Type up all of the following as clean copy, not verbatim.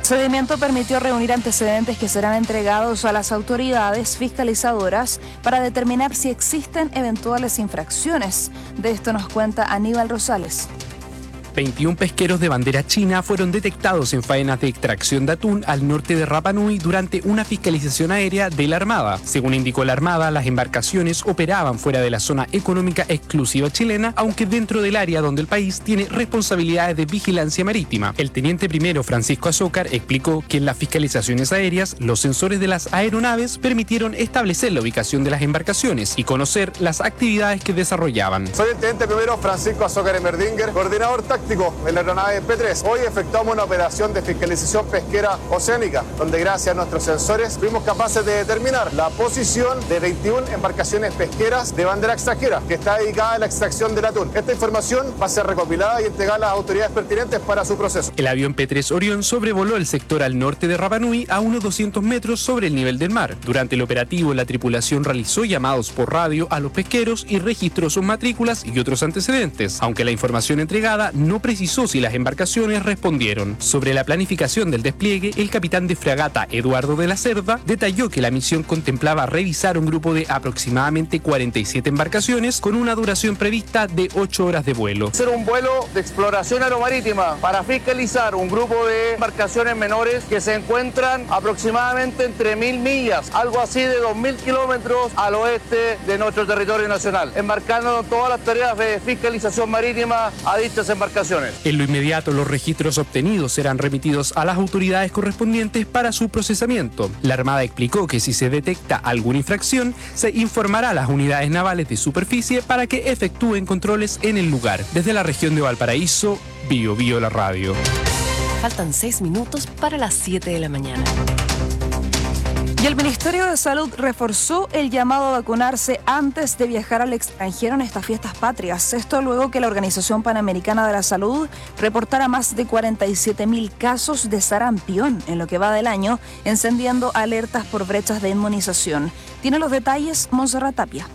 El procedimiento permitió reunir antecedentes que serán entregados a las autoridades fiscalizadoras para determinar si existen eventuales infracciones. De esto nos cuenta Aníbal Rosales. 21 pesqueros de bandera china fueron detectados en faenas de extracción de atún al norte de Rapa Nui durante una fiscalización aérea de la Armada. Según indicó la Armada, las embarcaciones operaban fuera de la zona económica exclusiva chilena, aunque dentro del área donde el país tiene responsabilidades de vigilancia marítima. El teniente primero Francisco Azócar explicó que en las fiscalizaciones aéreas, los sensores de las aeronaves permitieron establecer la ubicación de las embarcaciones y conocer las actividades que desarrollaban. Soy el teniente primero Francisco Azócar Emerdinger, coordinador táctico en la aeronave P3. Hoy efectuamos una operación de fiscalización pesquera oceánica, donde gracias a nuestros sensores fuimos capaces de determinar la posición de 21 embarcaciones pesqueras de bandera extranjera, que está dedicada a la extracción del atún. Esta información va a ser recopilada y entregada a las autoridades pertinentes para su proceso. El avión P3 Orión sobrevoló el sector al norte de Rapa Nui a unos 200 metros sobre el nivel del mar. Durante el operativo, la tripulación realizó llamados por radio a los pesqueros y registró sus matrículas y otros antecedentes, aunque la información entregada no precisó si las embarcaciones respondieron. Sobre la planificación del despliegue, el capitán de fragata Eduardo de la Cerda detalló que la misión contemplaba revisar un grupo de aproximadamente 47 embarcaciones con una duración prevista de 8 horas de vuelo. Hacer un vuelo de exploración aeromarítima para fiscalizar un grupo de embarcaciones menores que se encuentran aproximadamente entre 1000 millas, algo así de 2000 kilómetros al oeste de nuestro territorio nacional, embarcando todas las tareas de fiscalización marítima a dichas embarcaciones. En lo inmediato, los registros obtenidos serán remitidos a las autoridades correspondientes para su procesamiento. La Armada explicó que si se detecta alguna infracción, se informará a las unidades navales de superficie para que efectúen controles en el lugar. Desde la región de Valparaíso, Bio Bio la radio. Faltan 6 minutos para las 7 de la mañana. Y el Ministerio de Salud reforzó el llamado a vacunarse antes de viajar al extranjero en estas fiestas patrias. Esto luego que la Organización Panamericana de la Salud reportara más de 47.000 casos de sarampión en lo que va del año, encendiendo alertas por brechas de inmunización. Tiene los detalles Montserrat Tapia.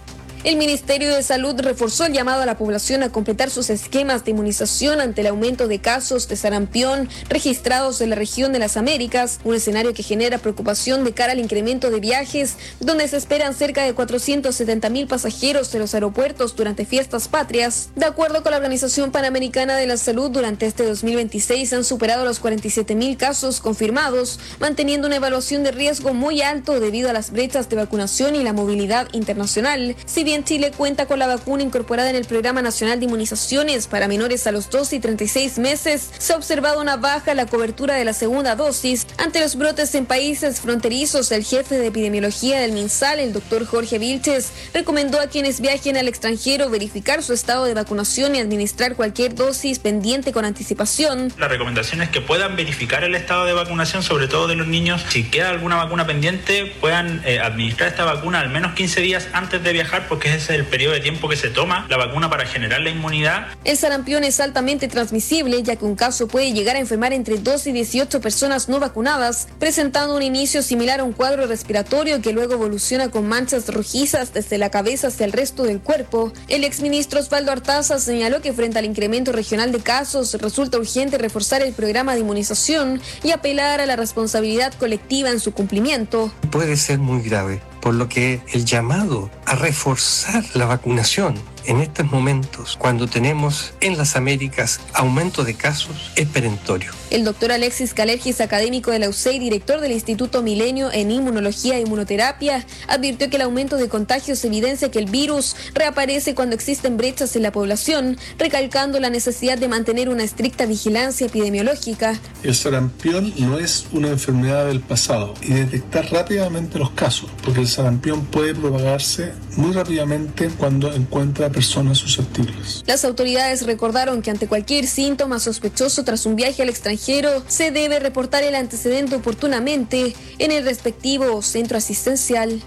El Ministerio de Salud reforzó el llamado a la población a completar sus esquemas de inmunización ante el aumento de casos de sarampión registrados en la región de las Américas, un escenario que genera preocupación de cara al incremento de viajes, donde se esperan cerca de 470.000 pasajeros en los aeropuertos durante fiestas patrias. De acuerdo con la Organización Panamericana de la Salud, durante este 2026 han superado los 47.000 casos confirmados, manteniendo una evaluación de riesgo muy alto debido a las brechas de vacunación y la movilidad internacional. Si bien Chile cuenta con la vacuna incorporada en el Programa Nacional de Inmunizaciones para menores a los 12 y 36 meses, se ha observado una baja en la cobertura de la segunda dosis. Ante los brotes en países fronterizos, el jefe de epidemiología del MinSal, el doctor Jorge Vilches, recomendó a quienes viajen al extranjero verificar su estado de vacunación y administrar cualquier dosis pendiente con anticipación. La recomendación es que puedan verificar el estado de vacunación, sobre todo de los niños. Si queda alguna vacuna pendiente, puedan administrar esta vacuna al menos 15 días antes de viajar, porque ese es el periodo de tiempo que se toma la vacuna para generar la inmunidad. El sarampión es altamente transmisible, ya que un caso puede llegar a enfermar entre 12 y 18 personas no vacunadas, presentando un inicio similar a un cuadro respiratorio que luego evoluciona con manchas rojizas desde la cabeza hacia el resto del cuerpo. El exministro Osvaldo Artaza señaló que frente al incremento regional de casos resulta urgente reforzar el programa de inmunización y apelar a la responsabilidad colectiva en su cumplimiento. Puede ser muy grave, por lo que el llamado a reforzar la vacunación en estos momentos, cuando tenemos en las Américas aumento de casos, es perentorio. El doctor Alexis Calergis, académico de la UCEI, director del Instituto Milenio en Inmunología e Inmunoterapia, advirtió que el aumento de contagios evidencia que el virus reaparece cuando existen brechas en la población, recalcando la necesidad de mantener una estricta vigilancia epidemiológica. El sarampión no es una enfermedad del pasado y detectar rápidamente los casos, porque el sarampión puede propagarse muy rápidamente cuando encuentra personas susceptibles. Las autoridades recordaron que ante cualquier síntoma sospechoso tras un viaje al extranjero, se debe reportar el antecedente oportunamente en el respectivo centro asistencial.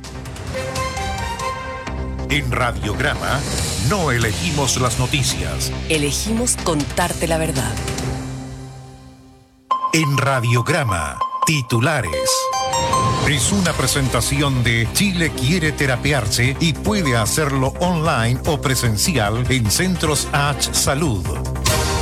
En Radiograma no elegimos las noticias. Elegimos contarte la verdad. En Radiograma, titulares. Es una presentación de Chile quiere terapiarse y puede hacerlo online o presencial en Centros H Salud.